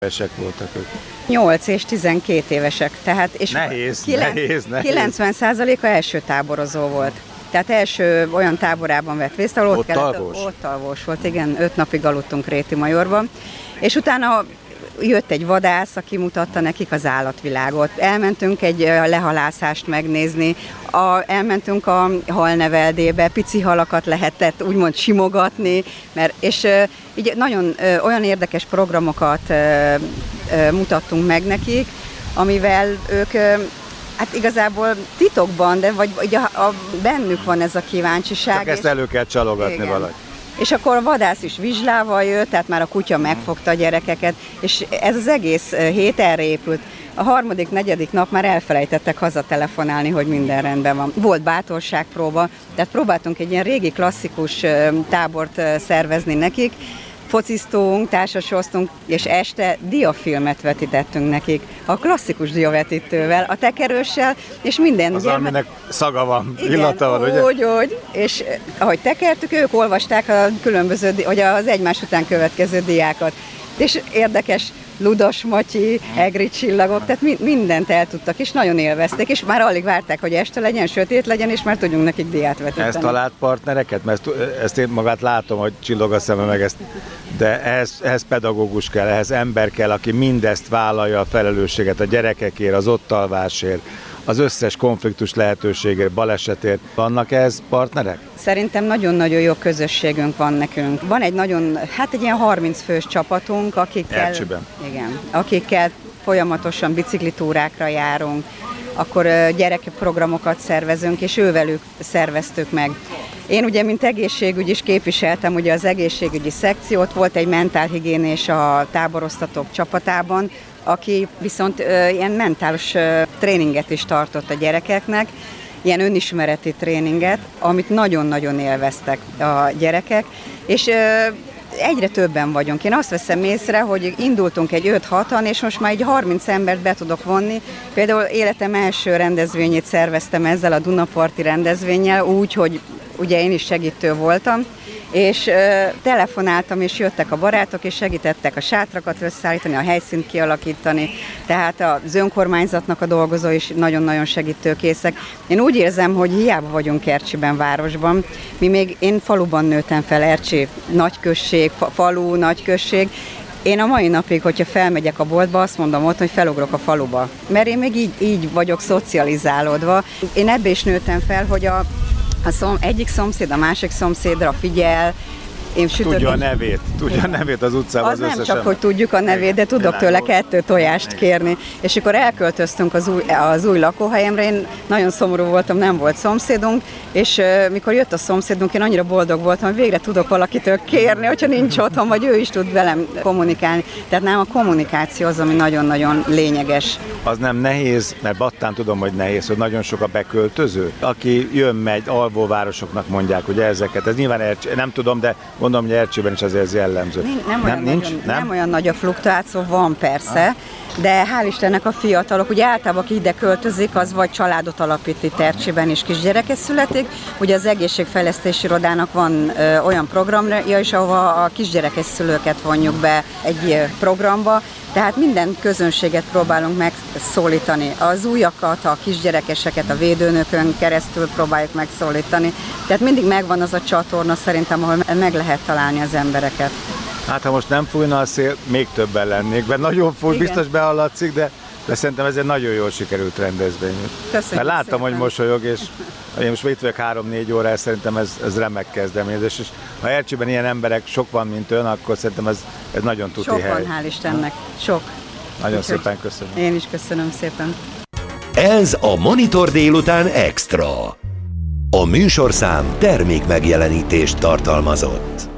Évesek voltak ők. 8 és 12 évesek. Tehát, és Nehéz. 90%-a első táborozó volt. Tehát első olyan táborában vett részt, ahol ott alvós? Ott alvós volt, igen, 5 napig aludtunk Réti-Majorban. És utána jött egy vadász, aki mutatta nekik az állatvilágot. Elmentünk egy lehalászást megnézni, elmentünk a halneveldébe, pici halakat lehetett úgymond simogatni, és így nagyon olyan érdekes programokat mutattunk meg nekik, amivel ők hát igazából titokban, de vagy bennük van ez a kíváncsiság. Csak ezt elő kell csalogatni valahogy. És akkor a vadász is vizslával jött, tehát már a kutya megfogta a gyerekeket, és ez az egész hét erre épült. A harmadik, negyedik nap már elfelejtettek hazatelefonálni, hogy minden rendben van. Volt bátorságpróba, tehát próbáltunk egy ilyen régi klasszikus tábort szervezni nekik, fociztunk, társasoztunk, és este diafilmet vetítettünk nekik. A klasszikus diavetítővel, a tekerőssel, és minden... Az, aminek szaga van, illata van, ugye? Úgy. És ahogy tekertük, ők olvasták a különböző, vagy az egymás után következő diákat. És érdekes Ludas Matyi, Egri csillagok, tehát mindent eltudtak, és nagyon élvezték, és már alig várták, hogy este legyen, sötét legyen, és már tudjunk nekik diát vetíteni. Ezt talált partnereket? Mert ezt én magát látom, hogy csillog a szemem meg ezt, de ehhez pedagógus kell, ehhez ember kell, aki mindezt vállalja a felelősséget a gyerekekért, az ott alvásért, az összes konfliktus lehetőségért, balesetért. Vannak ehhez partnerek? Szerintem nagyon-nagyon jó közösségünk van nekünk. Van egy egy ilyen 30 fős csapatunk, akikkel folyamatosan biciklitúrákra járunk, akkor gyerekprogramokat szervezünk, és ővelük szerveztük meg. Én ugye, mint egészségügy is képviseltem ugye az egészségügyi szekciót, volt egy mentálhigiénés a táborosztatók csapatában, aki viszont ilyen mentális tréninget is tartott a gyerekeknek, ilyen önismereti tréninget, amit nagyon-nagyon élveztek a gyerekek, és egyre többen vagyunk. Én azt veszem észre, hogy indultunk egy 5-6-an, és most már egy 30 embert be tudok vonni. Például életem első rendezvényét szerveztem ezzel a Dunaparti rendezvénnyel, úgy, hogy ugye én is segítő voltam, és telefonáltam, és jöttek a barátok, és segítettek a sátrakat összeállítani, a helyszínt kialakítani, tehát az önkormányzatnak a dolgozói is nagyon-nagyon segítőkészek. Én úgy érzem, hogy hiába vagyunk Ercsiben, városban. Én faluban nőttem fel, Ercsi nagyközség, falu, nagyközség. Én a mai napig, hogyha felmegyek a boltba, azt mondom ott, hogy felugrok a faluba. Mert én még így vagyok szocializálódva. Én ebbe is nőttem fel, hogy egyik szomszéd a másik szomszédra figyel. Tudja a nevét az utcában. Az nem csak, hogy tudjuk a nevét, de tudok tőle 2 tojást kérni. És akkor elköltöztünk az új lakóhelyemre, én nagyon szomorú voltam, nem volt szomszédunk, és mikor jött a szomszédunk, én annyira boldog voltam, hogy végre tudok valakitől kérni, hogyha nincs otthon, vagy ő is tud velem kommunikálni. Tehát nálam a kommunikáció az, ami nagyon-nagyon lényeges. Az nem nehéz, mert Battán tudom, hogy nehéz, hogy nagyon sok a beköltöző, aki jön-megy, alvóvárosoknak mondják, hogy ezeket. Ez nyilván nem tudom, de gondolom, hogy Ercsében is azért ez jellemző. Nem olyan nagy a fluktuáció, van persze, de hál' Istennek a fiatalok, ugye általában aki ide költözik, az vagy családot alapít itt Ercsében is kisgyereke születik. Ugye az egészségfejlesztési irodának van olyan programja is, ahova a kisgyerekes szülőket vonjuk be egy programba, tehát minden közönséget próbálunk megszólítani. Az újakat, a kisgyerekeseket a védőnökön keresztül próbáljuk megszólítani. Tehát mindig megvan az a csatorna szerintem, ahol meg lehet találni az embereket. Hát ha most nem fújna a szél, még többen lennék, mert nagyon fúj, biztos behallatszik, de szerintem ez egy nagyon jól sikerült rendezvény. Köszönjük mert láttam, szépen, hogy mosolyog, és én most itt vagyok 3-4 órás, szerintem ez remek kezdeményezés. És ha Ercsiben ilyen emberek sok van, mint ön, akkor szerintem ez nagyon tuti sok hely. Sok van, hál' Istennek. Sok. Nagyon szépen köszönöm. Én is köszönöm szépen. Ez a Monitor délután extra. A műsorszám termékmegjelenítést tartalmazott.